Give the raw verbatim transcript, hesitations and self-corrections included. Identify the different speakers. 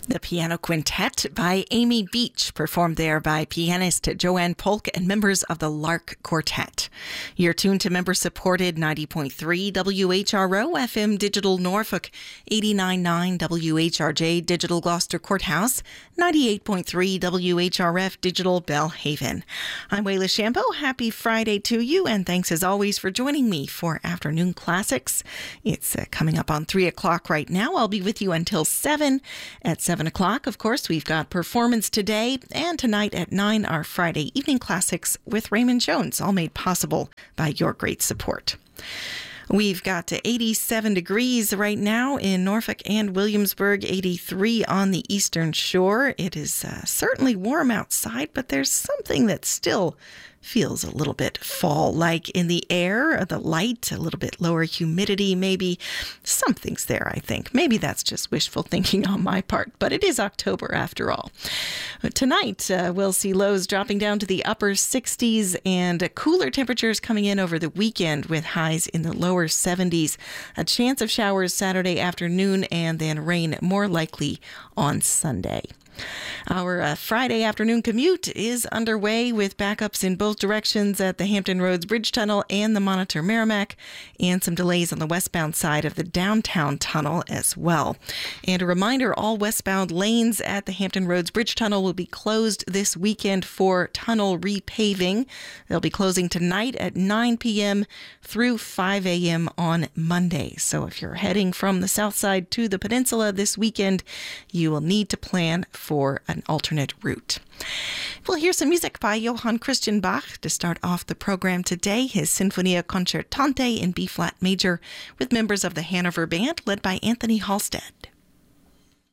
Speaker 1: The Piano Quintet by Amy Beach, performed there by pianist Joanne Polk and members of the Lark Quartet. You're tuned to member-supported ninety point three W H R O F M Digital Norfolk, eighty-nine point nine W H R J Digital Gloucester Courthouse, ninety-eight point three W H R F Digital Belhaven. I'm Wayla Shambo. Happy Friday to you, and thanks as always for joining me for Afternoon Classics. It's uh, coming up on three o'clock right now. I'll be with you until seven. At seven o'clock, of course, we've got Performance Today, and tonight at nine, our Friday Evening Classics with Raymond Jones, all made possible by your great support. We've got to eighty-seven degrees right now in Norfolk and Williamsburg, eighty-three on the Eastern Shore. It is uh, certainly warm outside, but there's something that still feels a little bit fall-like in the air, the light, a little bit lower humidity, maybe. Something's there, I think. Maybe that's just wishful thinking on my part, but it is October after all. Tonight, uh, we'll see lows dropping down to the upper sixties and cooler temperatures coming in over the weekend with highs in the lower seventies. A chance of showers Saturday afternoon and then rain more likely on Sunday. Our uh, Friday afternoon commute is underway with backups in both directions at the Hampton Roads Bridge Tunnel and the Monitor Merrimack, and some delays on the westbound side of the downtown tunnel as well. And a reminder, all westbound lanes at the Hampton Roads Bridge Tunnel will be closed this weekend for tunnel repaving. They'll be closing tonight at nine p.m. through five a.m. on Monday. So if you're heading from the south side to the peninsula this weekend, you will need to plan for an alternate route. We'll hear some music by Johann Christian Bach to start off the program today, his Sinfonia Concertante in B-flat major with members of the Hanover Band led by Anthony Halstead.